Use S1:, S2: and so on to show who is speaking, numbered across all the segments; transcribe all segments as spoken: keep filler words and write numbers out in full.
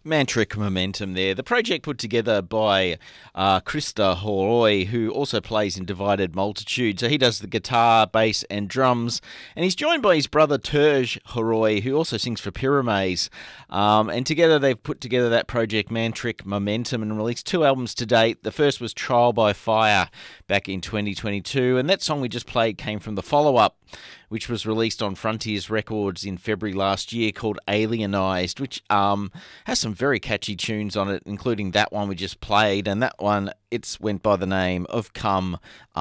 S1: Mantric Momentum there. The project put together by uh, Krista Horoi, who also plays in Divided Multitude. So he does the guitar, bass and drums. And he's joined by his brother Terj Horoi, who also sings for Pyramaze. Um, and together they've put together that project Mantric Momentum and released two albums to date. The first was Trial by Fire back in twenty twenty-two. And that song we just played came from the follow-up, which was released on Frontiers Records in February last year, called Alienized, which um, has some very catchy tunes on it, including that one we just played, and that one, it's went by the name of Come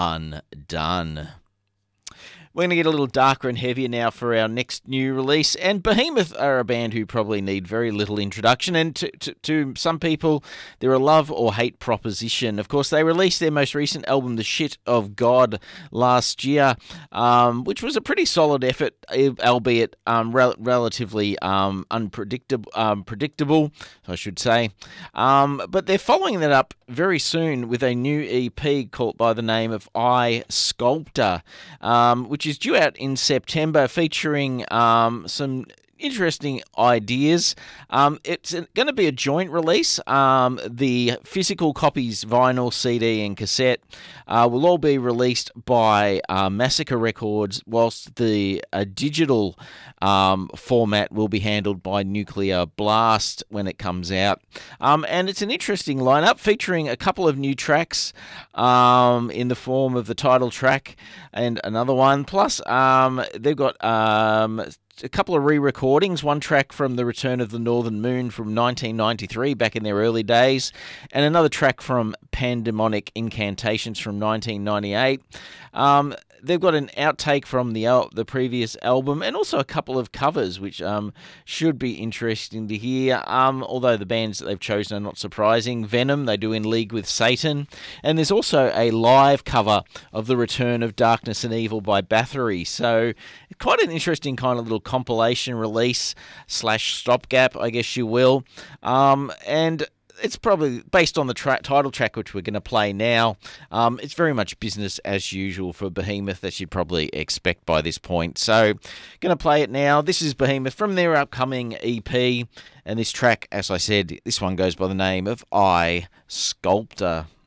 S1: Undone. We're going to get a little darker and heavier now for our next new release. And Behemoth are a band who probably need very little introduction. And to, to, to some people, they're a love or hate proposition. Of course, they released their most recent album, The Shit of God, last year, um, which was a pretty solid effort, albeit um, rel- relatively um, unpredictable, um, predictable, I should say. Um, but they're following that up very soon with a new E P called by the name of I Sculptor, um, which is due out in September, featuring um, some interesting ideas. Um, it's going to be a joint release. Um, the physical copies, vinyl, C D and cassette, uh, will all be released by uh, Massacre Records, whilst the uh, digital um, format will be handled by Nuclear Blast when it comes out. Um, and it's an interesting lineup featuring a couple of new tracks um, in the form of the title track and another one. Plus, um, they've got Um, a couple of re-recordings, one track from The Return of the Northern Moon from nineteen ninety-three, back in their early days, and another track from Pandemonic Incantations from nineteen ninety-eight. Um, they've got an outtake from the al- the previous album, and also a couple of covers, which um, should be interesting to hear, um, although the bands that they've chosen are not surprising. Venom, they do In League with Satan, and there's also a live cover of The Return of Darkness and Evil by Bathory, so quite an interesting kind of little compilation release slash stopgap, I guess you will. Um, and it's probably based on the tra- title track, which we're going to play now. Um, it's very much business as usual for Behemoth, as you'd probably expect by this point. So, going to play it now. This is Behemoth from their upcoming E P. And this track, as I said, this one goes by the name of I Sculptor.